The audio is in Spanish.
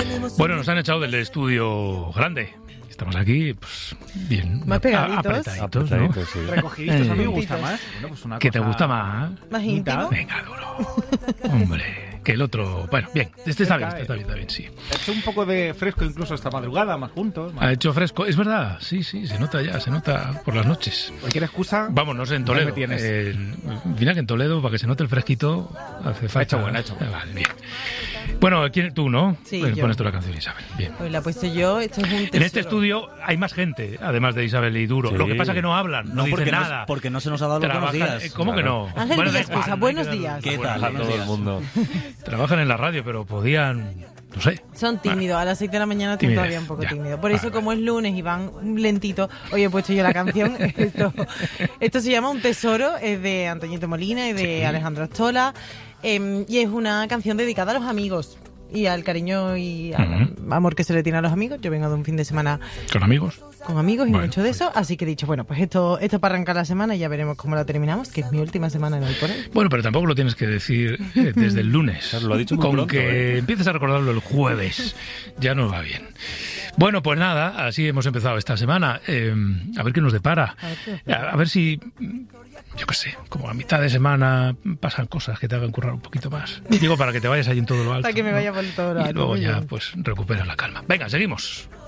Bueno, nos han echado del estudio grande. Estamos aquí, pues, bien. Más pegaditos. Apretaditos, ¿no? Sí. Recogiditos, a mí me gusta más. Bueno, pues una ¿Qué te cosa gusta más? Más íntimo. Venga, duro. Hombre, que el otro... Bueno, bien, está bien, sí. Ha hecho un poco de fresco incluso esta madrugada, más juntos. Ha hecho fresco, es verdad, sí, se nota por las noches. Cualquier excusa. Vamos, no sé, en Toledo. me tienes. Mira que en Toledo, para que se note el fresquito, hace falta... Ha hecho bueno. Vale, bien. Bueno, tú, ¿no? Sí, Bueno, yo. pones tú la canción, Isabel. Bien. Pues la he puesto yo, esto es un tesoro. En este estudio hay más gente, además de Isabel y Duro. Sí. Lo que pasa es que no hablan, no dicen nada. Porque no se nos ha dado los buenos Trabajan- días. ¿Cómo que no? Ángel Bueno, da Villascusa, igual, buenos hay que días. dar- ¿Qué buenos tal a días. todo el mundo? Trabajan en la radio, pero podían, no sé. Son tímidos, a las 6 de la mañana están Timidez, todavía un poco ya. tímidos. Por eso, Vale, como es lunes y van lentito, hoy he puesto yo la canción. Esto se llama Un Tesoro, es de Antoñito Molina y de Alejandro Astola. Y es una canción dedicada a los amigos y al cariño y al amor que se le tiene a los amigos. Yo vengo de un fin de semana ¿Con amigos? con amigos y Bueno, mucho de eso, así que he dicho, bueno, pues esto para arrancar la semana y ya veremos cómo la terminamos, que es mi última semana en Hoy por Hoy. Bueno, pero tampoco lo tienes que decir desde el lunes. Lo ha dicho muy Con pronto, que empieces a recordarlo el jueves, ya no va bien. Bueno, pues nada, así hemos empezado esta semana. A ver qué nos depara. A ver si, yo qué sé, como a mitad de semana pasan cosas que te hagan currar un poquito más. Digo, para que te vayas ahí en todo lo alto. Para que me ¿no? vaya por todo lo Y alto, luego muy ya, bien. pues, recuperas la calma. Venga, seguimos.